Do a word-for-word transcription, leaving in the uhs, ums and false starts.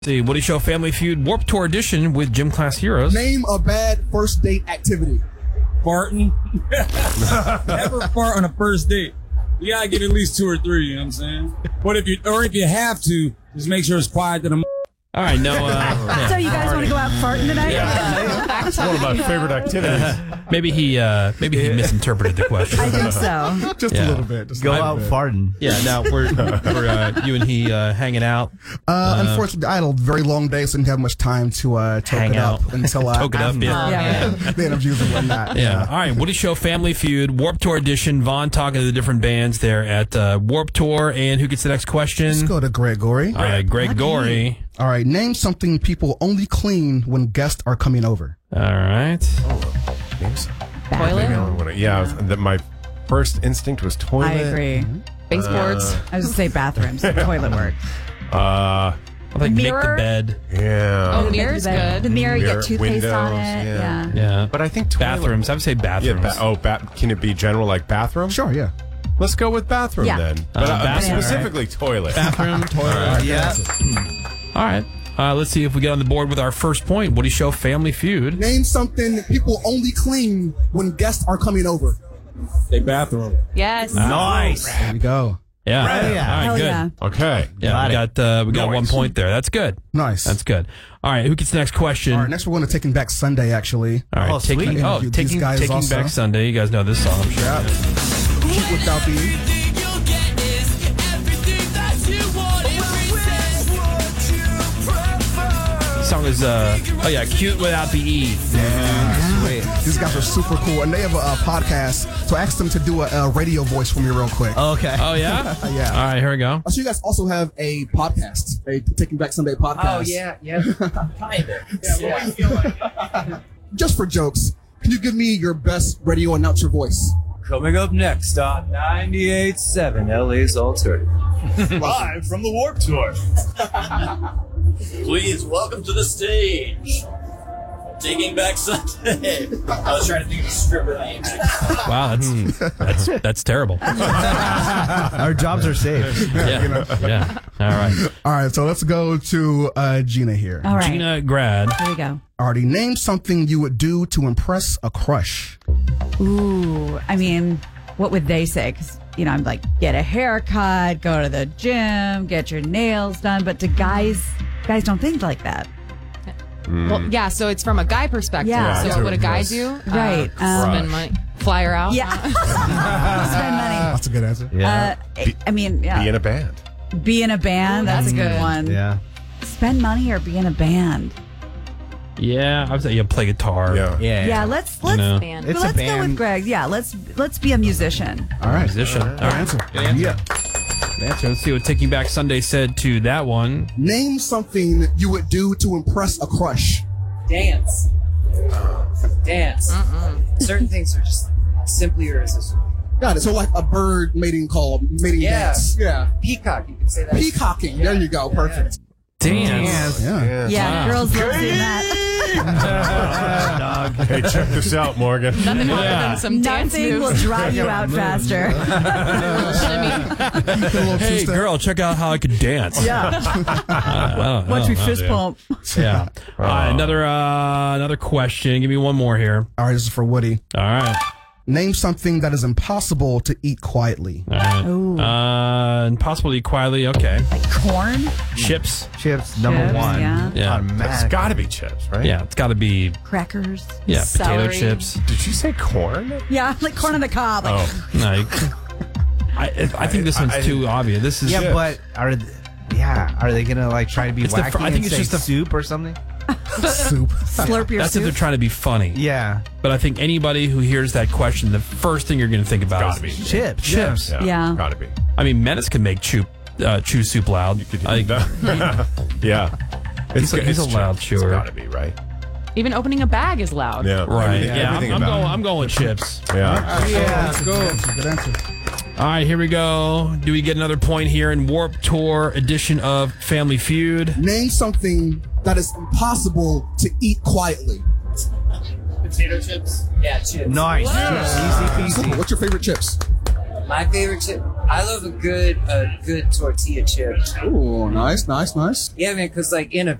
See, Woody Show Family Feud Warped Tour edition with Gym Class Heroes. Name a bad first date activity. Farting. Never fart on a first date. You gotta get at least two or three, you know what I'm saying? But if you, or if you have to, just make sure it's quiet to the. All right, no. Uh, yeah. So you guys want to go out farting tonight? Yeah. It's one of my favorite activities. maybe he, uh, maybe he misinterpreted the question. I think so. Just Yeah. a little bit. Just Go a little out bit. farting. Yeah, now we're, we're uh, you and he uh, hanging out. Uh, unfortunately, I had a very long day, so I didn't have much time to uh, toke Hang it out. up until uh, Toke it up, after yeah. Yeah. the interviews and whatnot. Yeah. All right. Woody Show Family Feud Warped Tour edition. Vaughn talking to the different bands there at uh, Warped Tour. And who gets the next question? Let's go to Greg Gorey. All right, Greg Gorey. All right, name something people only clean when guests are coming over. All right. Toilet? Yeah, the, my first instinct was toilet. I agree. Baseboards. I was going to say bathrooms, toilet work. Uh, I think make the Mirror? bed. yeah. Oh, mirror's good. The mirror, you Mirror, get toothpaste on windows, it. yeah. Yeah. Yeah. But I think toilet. Bathrooms. I would say Yeah, bathrooms. ba- oh, ba- can it be general like bathroom? Sure, yeah. Let's go with bathroom Yeah. then. But Uh, uh, bathroom. specifically toilet. Bathroom, toilet. Yeah. All right. Uh, let's see if we get on the board with our first point. Woody Show Family Feud. Name something people only clean when guests are coming over. They bathroom. Yes. Nice. There you go. Yeah. Right, yeah. All right, Hell good. yeah. Okay. Yeah, Got we it. got uh, we got Nice. one point there. That's good. Nice. That's good. All right, who gets the next question? All right, next we're going to Taking Back Sunday, actually. All right, Oh, taking sweet. oh These taking guys taking also. back Sunday. You guys know this song, I'm sure. Yeah. Cute without the... The song is uh oh yeah, cute without the e. Yeah. These guys are super cool, and they have a, a podcast, so I asked them to do a, a radio voice for me real quick. Okay. Oh yeah. Yeah. All right, here we go. So you guys also have a podcast, a Taking Back Sunday podcast. Oh, yeah, yeah. Kind of. Yeah. Just for jokes, can you give me your best radio announcer voice? Coming up next on ninety-eight point seven L A's Alternative. Live from the Warped Tour. Please welcome to the stage, Taking Back Sunday. I was trying to think of a stripper name. Wow, that's that's that's terrible. Our jobs are safe. Yeah. Yeah. All right. All right, so let's go to uh, Gina here. All right. Gina Grad. Here we go. Already name something you would do to impress a crush. Ooh, I mean, what would they say? 'Cause, you know, I'm like, get a haircut, go to the gym, get your nails done. But to guys, guys don't think like that. Well, yeah, so it's from a guy perspective. Yeah. So Yeah. what would a guy Yes. do? Right. Uh, Um, spend money. Fly her out. Yeah. Spend money. That's a good answer. Yeah. Uh, I- I mean, yeah. Be in a band. Be in a band. That's a good one. Yeah. Spend money or be in a band. Yeah, I would say you play guitar. Yeah. Yeah. Yeah, let's let's know. Band. It's a let's go with band. Greg. Yeah, let's let's be a musician. All right. Musician. All Good right. answer. Good answer. Yeah. Good answer. Let's see what Taking Back Sunday said to that one. Name something you would do to impress a crush. Dance. Dance. Certain things are just simply irresistible. Got it. So like a bird mating call, mating Yeah. dance. Yeah. Peacock, you can say that. Peacocking. There you go. Perfect. Dance. Yeah. Yeah, Wow. girls love seeing that. Hey, check this out, Morgan. Nothing more Yeah. than some dance Nothing will moves. drive you out faster. Shimmy. Hey, girl, check out how I can dance. Yeah. Uh, well, Watch me oh, fist dude. pump. Yeah. All right, another uh, another question. Give me one more here. All right, this is for Woody. All right. Name something that is impossible to eat quietly. All right. Ooh. Uh, impossible to eat quietly. Okay. Corn? Chips. Chips, number Chips, one. yeah. Yeah. It's Automatic. got to be chips, right? Yeah, it's got to be Crackers? yeah Celery. potato chips. Did you say corn? Yeah, like corn on the cob. Like, Oh. No, you, I I think this one's I- too obvious. This is Yeah, but are th- yeah, are they gonna like try to be It's the wacky fr- I think and it's say just the- soup or something? Soup. slurp your that's if they're soup. trying to be funny. Yeah, But I think anybody who hears that question, the first thing you're going to think about Gotta is be. chips. chips. Yeah. Yeah. Got to be. I mean, Menace can make chew uh, chew soup loud. I think Yeah. He's a- he's a loud chewer. It's got to be, right? Even opening a bag is loud. Yeah. right. Everything- Yeah, I'm, everything I'm about going. it. I'm going with chips. Yeah. Yeah, let's go. Good answer. All right, here we go. Do we get another point here in Warped Tour edition of Family Feud? Name something that is impossible to eat quietly. Potato chips. Yeah, chips. Nice. Easy Simple. peasy. What's your favorite chips? My favorite chip. I love a good, a good tortilla chip. Ooh, nice, nice, nice. Yeah, man, because like in a